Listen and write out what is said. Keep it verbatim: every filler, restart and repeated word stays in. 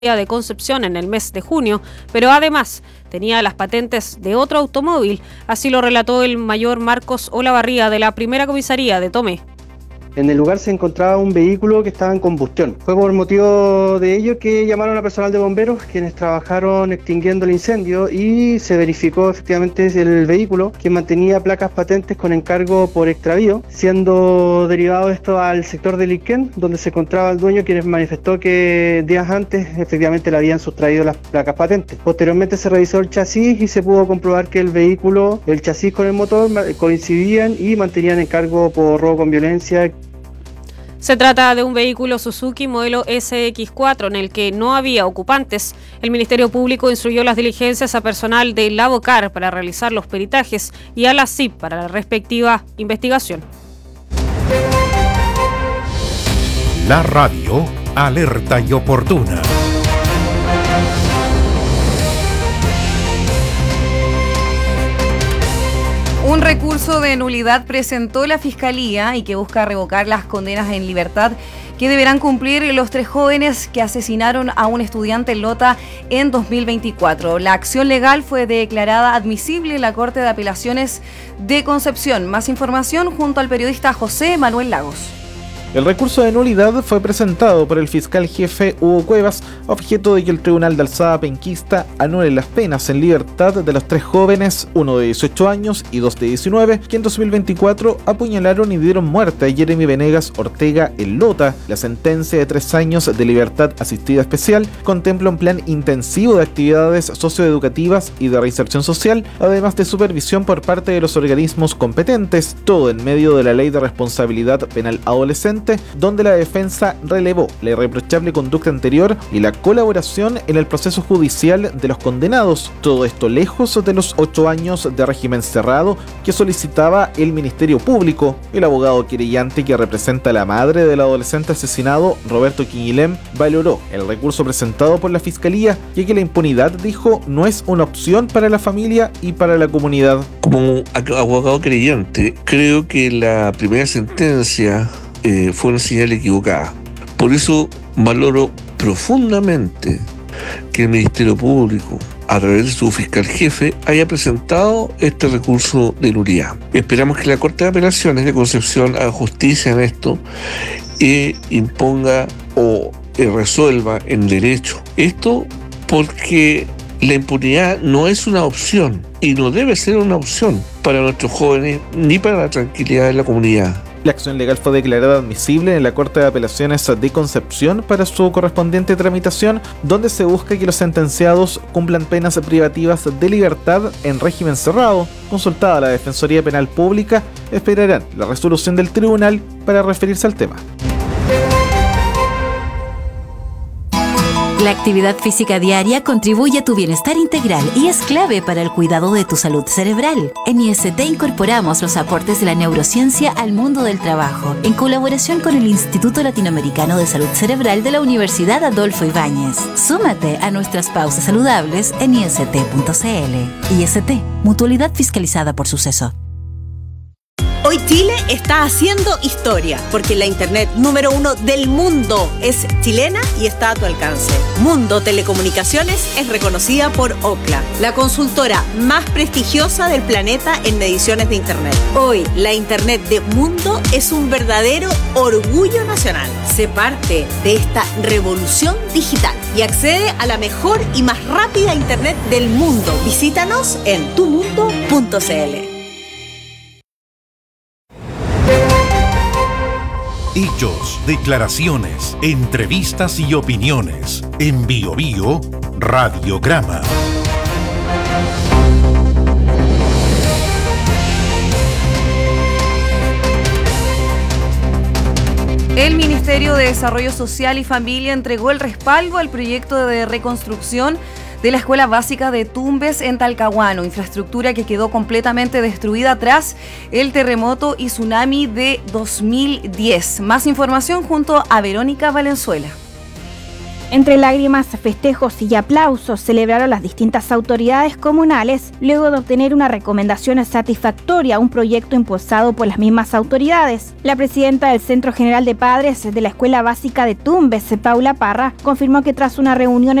de Concepción en el mes de junio, pero además tenía las patentes de otro automóvil. Así lo relató el mayor Marcos Olavarría de la primera comisaría de Tomé. En el lugar se encontraba un vehículo que estaba en combustión. Fue por motivo de ello que llamaron a personal de bomberos, quienes trabajaron extinguiendo el incendio, y se verificó efectivamente el vehículo que mantenía placas patentes con encargo por extravío, siendo derivado esto al sector de Liquén, donde se encontraba el dueño, quien manifestó que días antes efectivamente le habían sustraído las placas patentes. Posteriormente se revisó el chasis y se pudo comprobar que el vehículo, el chasis con el motor coincidían y mantenían encargo por robo con violencia. Se trata de un vehículo Suzuki modelo ese equis cuatro en el que no había ocupantes. El Ministerio Público instruyó las diligencias a personal de Lavocar para realizar los peritajes y a la C I P para la respectiva investigación. La radio alerta y oportuna. Un recurso de nulidad presentó la Fiscalía y que busca revocar las condenas en libertad que deberán cumplir los tres jóvenes que asesinaron a un estudiante en Lota en dos mil veinticuatro. La acción legal fue declarada admisible en la Corte de Apelaciones de Concepción. Más información junto al periodista José Manuel Lagos. El recurso de nulidad fue presentado por el fiscal jefe Hugo Cuevas, objeto de que el Tribunal de Alzada Penquista anule las penas en libertad de los tres jóvenes, uno de dieciocho años y dos de diecinueve, que en dos mil veinticuatro apuñalaron y dieron muerte a Jeremy Venegas Ortega en Lota. La sentencia de tres años de libertad asistida especial contempla un plan intensivo de actividades socioeducativas y de reinserción social, además de supervisión por parte de los organismos competentes, todo en medio de la Ley de Responsabilidad Penal Adolescente, donde la defensa relevó la irreprochable conducta anterior y la colaboración en el proceso judicial de los condenados. Todo esto lejos de los ocho años de régimen cerrado que solicitaba el Ministerio Público. El abogado querellante que representa a la madre del adolescente asesinado, Roberto Quiñilem, valoró el recurso presentado por la Fiscalía, ya que la impunidad, dijo, no es una opción para la familia y para la comunidad. Como abogado querellante, creo que la primera sentencia Eh, fue una señal equivocada. Por eso valoro profundamente que el Ministerio Público, a través de su fiscal jefe, haya presentado este recurso de nulidad. Esperamos que la Corte de Apelaciones de Concepción haga justicia en esto e imponga o eh, resuelva en derecho. Esto porque la impunidad no es una opción y no debe ser una opción para nuestros jóvenes ni para la tranquilidad de la comunidad. La acción legal fue declarada admisible en la Corte de Apelaciones de Concepción para su correspondiente tramitación, donde se busca que los sentenciados cumplan penas privativas de libertad en régimen cerrado. Consultada la Defensoría Penal Pública, esperarán la resolución del tribunal para referirse al tema. La actividad física diaria contribuye a tu bienestar integral y es clave para el cuidado de tu salud cerebral. En I S T incorporamos los aportes de la neurociencia al mundo del trabajo, en colaboración con el Instituto Latinoamericano de Salud Cerebral de la Universidad Adolfo Ibáñez. Súmate a nuestras pausas saludables en I S T punto C L. I S T, mutualidad fiscalizada por Suceso. Hoy Chile está haciendo historia, porque la internet número uno del mundo es chilena y está a tu alcance. Mundo Telecomunicaciones es reconocida por Ookla, la consultora más prestigiosa del planeta en mediciones de internet. Hoy, la internet de Mundo es un verdadero orgullo nacional. Sé parte de esta revolución digital y accede a la mejor y más rápida internet del mundo. Visítanos en tu mundo punto C L. Hechos, declaraciones, entrevistas y opiniones. En Bio Bio, Radiograma. El Ministerio de Desarrollo Social y Familia entregó el respaldo al proyecto de reconstrucción de la Escuela Básica de Tumbes en Talcahuano, infraestructura que quedó completamente destruida tras el terremoto y tsunami de dos mil diez. Más información junto a Verónica Valenzuela. Entre lágrimas, festejos y aplausos celebraron las distintas autoridades comunales luego de obtener una recomendación satisfactoria a un proyecto impulsado por las mismas autoridades. La presidenta del Centro General de Padres de la Escuela Básica de Tumbes, Paula Parra, confirmó que tras una reunión